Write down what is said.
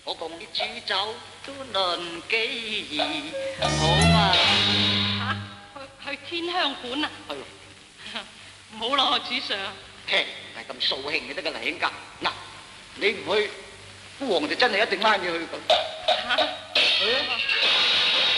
我共你煮酒都論幾易，好嘛？ 去天香館啊？ 係。 唔好咯，主上。 嘿，唔係咁掃興嘅得㗎啦，兄家。嗱，你唔去，父王就真係一定拉你去㗎。 嚇？